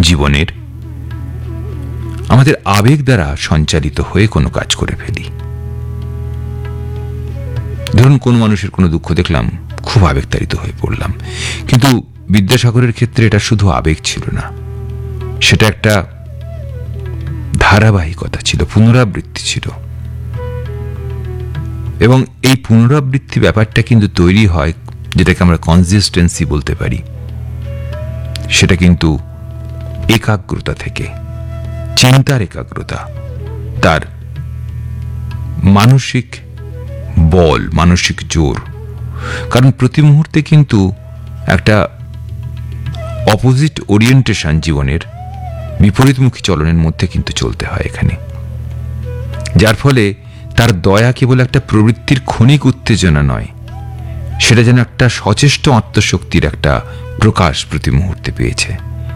জীবনের আমাদের আবেগ দ্বারা সঞ্চালিত হয়ে কোনো কাজ করে ফেলি। ধরুন কোনো মানুষের কোনো দুঃখ দেখলাম, খুব আবেগতাড়িত হয়ে পড়লাম। কিন্তু বিদ্যাসাগরের ক্ষেত্রে এটা শুধু আবেগ ছিল না, সেটা একটা ধারাবাহিকতা ছিল, পুনরাবৃত্তি ছিল। এবং এই পুনরাবৃত্তি ব্যাপারটা কিন্তু তৈরি হয়, যেটাকে আমরা কনসিস্টেন্সি বলতে পারি, সেটা কিন্তু একাগ্রতা থেকে, চিন্তার একাগ্রতা, তার মানসিক বল, মানসিক জোর। কারণ প্রতি মুহূর্তে কিন্তু একটা অপোজিট ওরিয়েন্টেশন, জীবনের বিপরীতমুখী চলনের মধ্যে কিন্তু চলতে হয় এখানে, যার ফলে তার দয়া কেবল একটা প্রবৃত্তির ক্ষণিক উত্তেজনা নয়, সেটা যেন একটা সচেষ্ট আত্মশক্তির একটা প্রকাশ প্রতি মুহূর্তে পেয়েছে।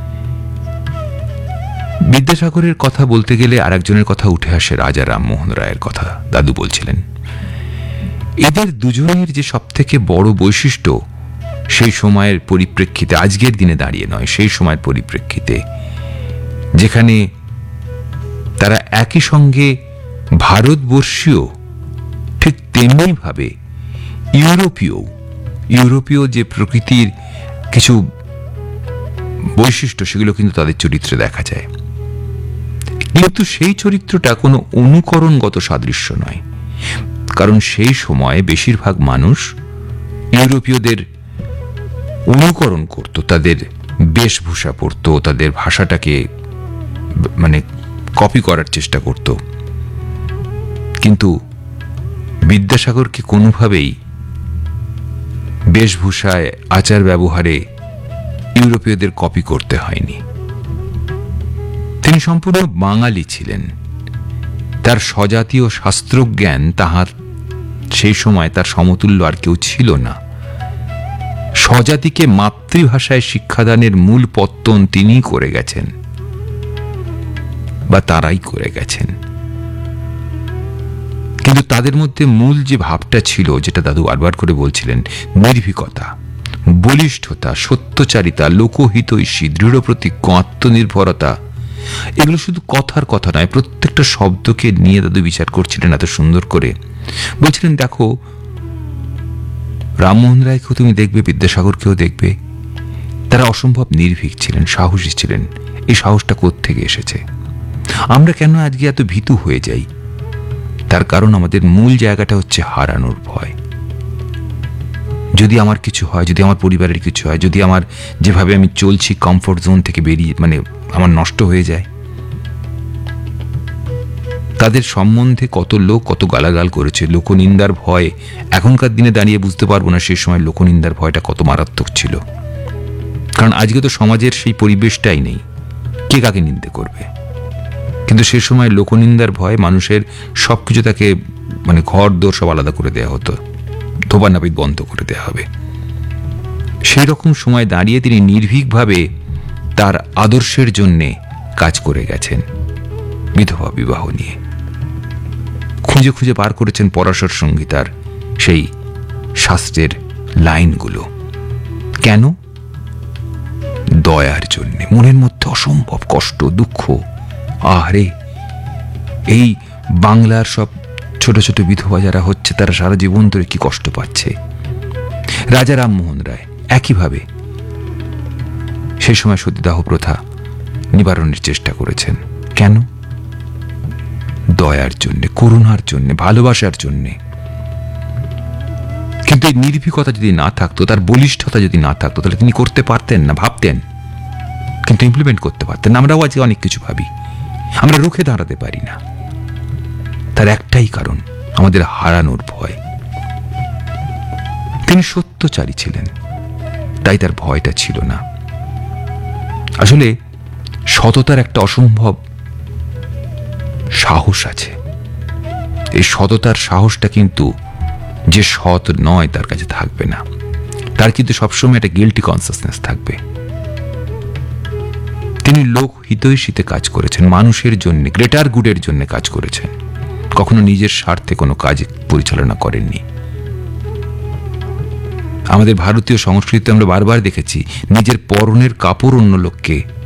বিদ্যাসাগরের কথা বলতে গেলে আরেকজনের কথা উঠে আসে, রাজা রামমোহন রায়ের কথা দাদু বলছিলেন। এদের দুজনের যে সবথেকে বড় বৈশিষ্ট্য, সেই সময়ের পরিপ্রেক্ষিতে, আজকের দিনে দাঁড়িয়ে নয়, সেই সময়ের পরিপ্রেক্ষিতে, যেখানে তারা একই সঙ্গে ভারতবর্ষীয়, ঠিক তেমনি ভাবে ইউরোপীয় যে প্রকৃতির কিছু বৈশিষ্ট্য, সেগুলো কিন্তু তাদের চরিত্রে দেখা যায়। কিন্তু সেই চরিত্রটা কোনো অনুকরণগত সাদৃশ্য নয়, কারণ সেই সময়ে বেশিরভাগ মানুষ ইউরোপীয়দের অনুকরণ করত, তাদের বেশভূষা পরত, তাদের ভাষাটাকে মানে কপি করার চেষ্টা করত। কিন্তু বিদ্যাসাগরকে কোনোভাবেই বেশভূষায়, আচার ব্যবহারে ইউরোপীয়দের কপি করতে হয়নি। তিনি সম্পূর্ণ বাঙালি ছিলেন। তার স্বজাতীয় শাস্ত্রজ্ঞান, তাহার সেই সময় তার সমতুল্য আর কেউ ছিল না। স্বজাতিকে মাতৃভাষায় শিক্ষাদানের মূল পত্তন তিনিই করে গেছেন, বা তারাই করে গেছেন। কিন্তু তাদের মধ্যে মূল যে ভাবটা ছিল, যেটা দাদু বারবার করে বলছিলেন, নির্ভীকতা, বলিষ্ঠতা, সত্যচারিতা, লোকহিতৈষী, দৃঢ় প্রতিজ্ঞ, আত্মনির্ভরতা, এগুলো শুধু কথার কথা নয়, প্রত্যেকটা শব্দকে নিয়ে দাদু বিচার করছিলেন এত সুন্দর করে। বলছিলেন, দেখো, রামমোহন রায়কেও তুমি দেখবে, বিদ্যাসাগরকেও দেখবে, তারা অসম্ভব নির্ভীক ছিলেন, সাহসী ছিলেন। এই সাহসটা কোত্থেকে এসেছে? আমরা কেন আজকে এত ভীতু হয়ে যাই? তার কারণ আমাদের মূল জায়গাটা হচ্ছে হারানোর ভয়। যদি আমার কিছু হয়, যদি আমার পরিবারের কিছু হয়, যদি আমার যেভাবে আমি চলছি কমফোর্ট জোন থেকে বেরিয়ে আমার নষ্ট হয়ে যায়। তাদের সম্বন্ধে কত লোক কত গালাগাল করেছে, লোকনিন্দার ভয়। এখনকার দিনে দাঁড়িয়ে বুঝতে পারবো না সেই সময় লোকনিন্দার ভয়টা কত মারাত্মক ছিল। কারণ আজকে তো সমাজের সেই পরিবেশটাই নেই, কে কাকে নিন্দে করবে। কিন্তু সে সময় লোকনিন্দার ভয়, মানুষের সবকিছু তাকে ঘর দোর সব আলাদা করে দেওয়া হতো, ধোবা নাপিত বন্ধ করে দেওয়া হবে। সেই রকম সময় দাঁড়িয়ে তিনি নির্ভীকভাবে তার আদর্শের জন্যে কাজ করে গেছেন। বিধবা বিবাহ নিয়ে খুঁজে খুঁজে বার করেছেন পরাশর সংহিতার সেই শাস্ত্রের লাইনগুলো। কেন? দয়ার জন্যে। মনের মধ্যে অসম্ভব কষ্ট, দুঃখ। আহারে, এই বাংলার সব ছোট ছোট বিধবা যারা হচ্ছে, তারা সারা জীবন ধরে কি কষ্ট পাচ্ছে। রাজা রামমোহন রায় একইভাবে সেই সময় সতীদাহ প্রথা নিবারণের চেষ্টা করেছেন। কেন? দয়ার জন্যে, করুণার জন্যে, ভালোবাসার জন্যে। কিন্তু এই নির্ভীকতা যদি না থাকতো, তার বলিষ্ঠতা যদি না থাকতো, তাহলে তিনি করতে পারতেন না, ভাবতেন, কিন্তু ইমপ্লিমেন্ট করতে পারতেন না। আমরাও আজকে অনেক কিছু ভাবি, আমরা রুখে দাঁড়াতে পারি না। তার একটাই কারণ, আমাদের হারানোর ভয়। তিনি সত্যচারী ছিলেন, তাই তার ভয়টা ছিল না। আসলে সততার একটা অসম্ভব সাহস আছে। এই সততার সাহসটা কিন্তু যে সৎ নয় তার কাছে থাকবে না। তার কিন্তু সবসময় একটা গিল্টি কনসাসনেস থাকবে। তিনি লোক হিতৈষীতে কাজ করেছেন, মানুষের জন্য, গ্রেটার গুডের জন্য কাজ করেছেন। কখনো নিজের স্বার্থে কোনো কাজ পরিচালনা করেননি। আমাদের ভারতীয় সংস্কৃতিতে আমরা বারবার দেখেছি, নিজের পরনের কাপড় অন্য লোককে